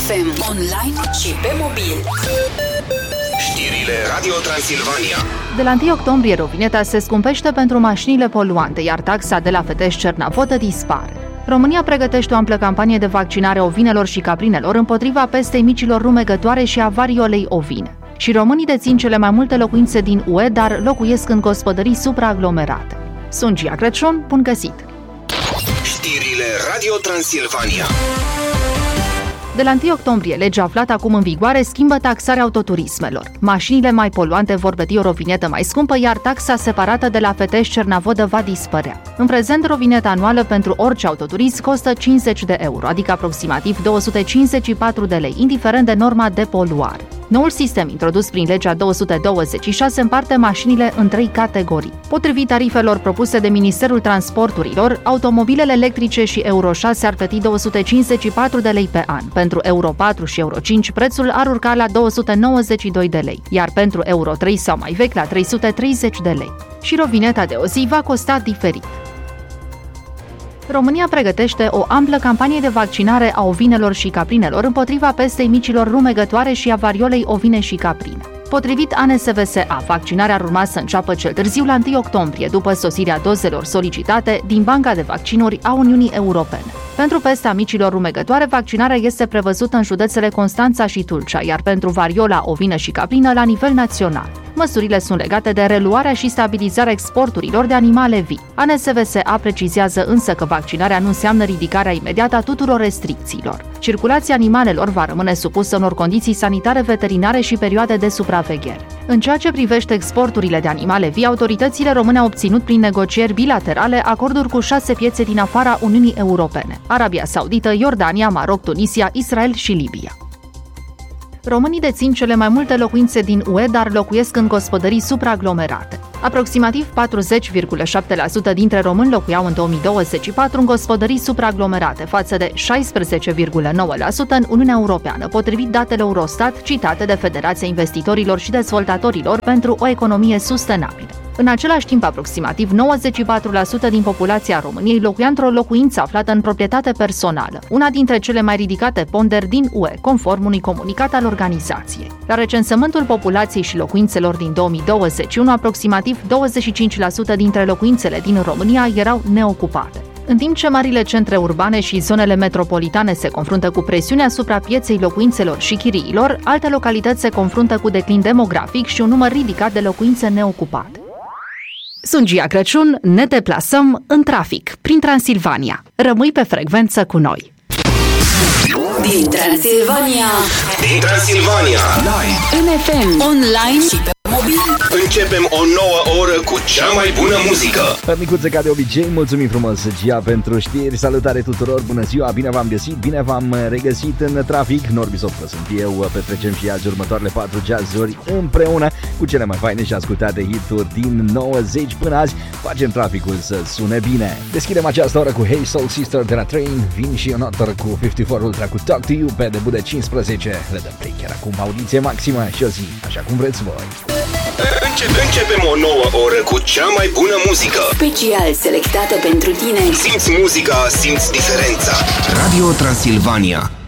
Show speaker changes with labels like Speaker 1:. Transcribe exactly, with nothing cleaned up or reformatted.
Speaker 1: F M, online și pe mobil.
Speaker 2: Știrile Radio Transilvania.
Speaker 3: De la întâi octombrie, rovineta se scumpește pentru mașinile poluante, iar taxa de la Fetești-Cernavodă dispare. România pregătește o amplă campanie de vaccinare a ovinelor și caprinelor împotriva pestei micilor rumegătoare și a variolei ovine. Și românii dețin cele mai multe locuințe din U E, dar locuiesc în gospodării supraaglomerate. Sunt Gia Crăciun, bun găsit!
Speaker 2: Știrile Radio Transilvania.
Speaker 3: De la întâi octombrie, legea aflată acum în vigoare schimbă taxarea autoturismelor. Mașinile mai poluante vor plăti o rovinetă mai scumpă, iar taxa separată de la Fetești-Cernavodă va dispărea. În prezent, rovineta anuală pentru orice autoturism costă cincizeci de euro, adică aproximativ două sute cincizeci și patru de lei, indiferent de norma de poluare. Noul sistem, introdus prin legea două sute douăzeci și șase, împarte mașinile în trei categorii. Potrivit tarifelor propuse de Ministerul Transporturilor, automobilele electrice și Euro șase ar plăti două sute cincizeci și patru de lei pe an. Pentru Euro patru și Euro cinci, prețul ar urca la două sute nouăzeci și doi de lei, iar pentru Euro trei sau mai vechi la trei sute treizeci de lei. Și rovineta de o zi va costa diferit. România pregătește o amplă campanie de vaccinare a ovinelor și caprinelor împotriva pestei micilor rumegătoare și a variolei ovine și caprine. Potrivit A N S V S A, vaccinarea ar urma să înceapă cel târziu la întâi octombrie, după sosirea dozelor solicitate din Banca de Vaccinuri a Uniunii Europene. Pentru pesta micilor rumegătoare, vaccinarea este prevăzută în județele Constanța și Tulcea, iar pentru variola ovină și caprină la nivel național. Măsurile sunt legate de reluarea și stabilizarea exporturilor de animale vii. A N S V S A precizează însă că vaccinarea nu înseamnă ridicarea imediată a tuturor restricțiilor. Circulația animalelor va rămâne supusă unor condiții sanitare, veterinare și perioade de supraveghere. În ceea ce privește exporturile de animale vii, autoritățile române au obținut prin negocieri bilaterale acorduri cu șase piețe din afara Uniunii Europene: Arabia Saudită, Iordania, Maroc, Tunisia, Israel și Libia. Românii dețin cele mai multe locuințe din U E, dar locuiesc în gospodării supraaglomerate. Aproximativ patruzeci virgulă șapte la sută dintre români locuiau în două mii douăzeci și patru în gospodării supraaglomerate, față de șaisprezece virgulă nouă la sută în Uniunea Europeană, potrivit datelor Eurostat citate de Federația Investitorilor și Dezvoltatorilor pentru o economie sustenabilă. În același timp, aproximativ nouăzeci și patru la sută din populația României locuia într-o locuință aflată în proprietate personală, una dintre cele mai ridicate ponderi din U E, conform unui comunicat al organizației. La recensământul populației și locuințelor din două mii douăzeci și unu, aproximativ douăzeci și cinci la sută dintre locuințele din România erau neocupate. În timp ce marile centre urbane și zonele metropolitane se confruntă cu presiune asupra pieței locuințelor și chiriilor, alte localități se confruntă cu declin demografic și un număr ridicat de locuințe neocupate. Sunt Gia Crăciun, ne deplasăm în trafic, prin Transilvania. Rămâi pe frecvență cu noi!
Speaker 1: Din Transilvania,
Speaker 2: Din Transilvania,
Speaker 1: live, în F M, online și pe mobil.
Speaker 2: Începem o nouă oră cu cea mai bună muzică.
Speaker 4: Micuțe, ca de obicei, mulțumim frumos, Gia, pentru știri. Salutare tuturor, bună ziua, bine v-am găsit, bine v-am regăsit în trafic. Norbi Softă sunt eu, petrecem și azi următoarele patru jazzuri împreună cu cele mai faine și ascultate hituri din nouăzeci până azi. Facem traficul să sune bine. Deschidem această oră cu Hey Soul Sister de la Train, vin și Ionotor cu cincizeci și patru Ultra cu Talk to You pe debut de cincisprezece. Le dăm play chiar acum, audiție maximă și o zi așa cum vreți voi.
Speaker 2: Începem o nouă oră cu cea mai bună muzică,
Speaker 1: special selectată pentru tine.
Speaker 2: Simți muzica, simți diferența. Radio Transilvania.